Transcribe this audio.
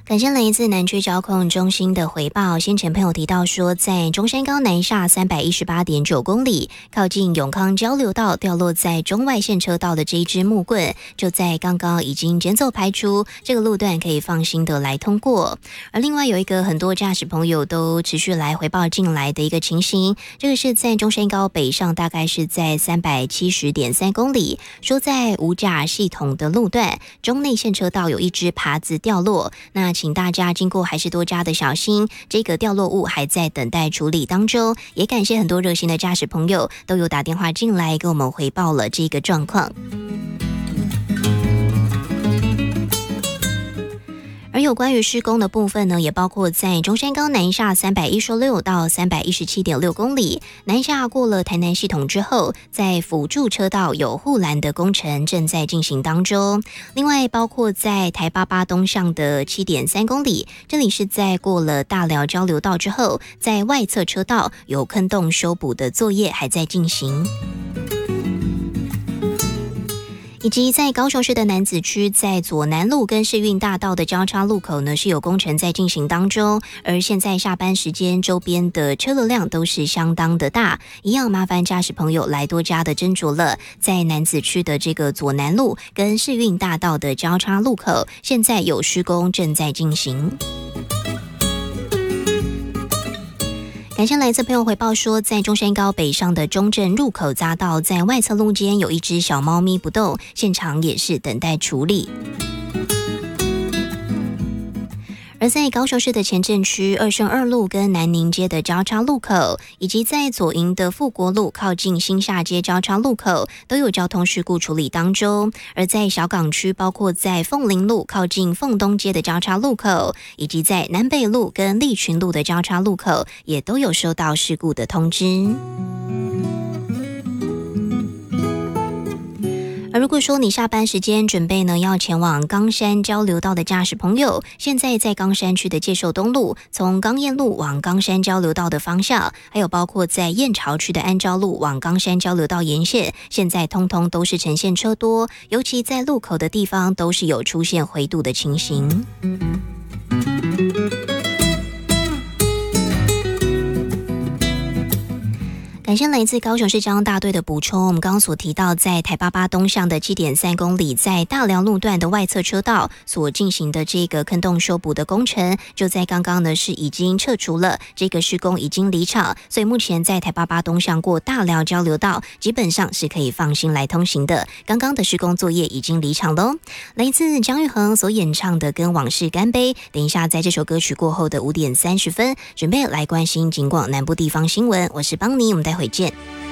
感谢来自南区交控中心的回报。先前朋友提到说，在中山高南下318.9公里，靠近永康交流道掉落在中外线车道的这一支木棍，就在刚刚已经减走排除，这个路段可以放心的来通过。而另外有一个很多驾驶朋友都持续来回报进来的一个情形，这个是在中山高北上，大概是在370.3公里，说在无甲系统的路段，中内线车道有一只耙子掉落，那请大家经过还是多加的小心，这个掉落物还在等待处理当中。也感谢很多热心的驾驶朋友都有打电话进来给我们回报了这个状况。而有关于施工的部分呢，也包括在中山高南下316到317.6公里，南下过了台南系统之后，在辅助车道有护栏的工程正在进行当中。另外包括在台88东向的7.3公里，这里是在过了大寮交流道之后，在外侧车道有坑洞修补的作业还在进行。以及在高雄市的楠梓区，在左南路跟世运大道的交叉路口呢，是有工程在进行当中，而现在下班时间周边的车流量都是相当的大，一样麻烦驾驶朋友来多加的斟酌了。在楠梓区的这个左南路跟世运大道的交叉路口，现在有施工正在进行。感谢来自朋友回报说，在中山高北上的中正入口匝道，在外侧路间有一只小猫咪不动，现场也是等待处理。而在高雄市的前镇区二圣二路跟南宁街的交叉路口，以及在左营的富国路靠近新下街交叉路口，都有交通事故处理当中。而在小港区，包括在凤林路靠近凤东街的交叉路口，以及在南北路跟利群路的交叉路口，也都有收到事故的通知。而如果说你下班时间准备呢要前往冈山交流道的驾驶朋友，现在在冈山区的介寿东路，从冈燕路往冈山交流道的方向，还有包括在燕巢区的安昭路往冈山交流道沿线，现在通通都是呈现车多，尤其在路口的地方都是有出现回堵的情形。感谢来自高雄市交通大队的补充。我们刚刚所提到，在台88东向的7.3公里，在大寮路段的外侧车道所进行的这个坑洞修补的工程，就在刚刚呢是已经撤除了，这个施工已经离场，所以目前在台88东向过大寮交流道，基本上是可以放心来通行的。刚刚的施工作业已经离场喽。来自姜育恒所演唱的《跟往事干杯》，等一下在这首歌曲过后的5点30分，准备来关心警广南部地方新闻。我是邦尼，我们待会见。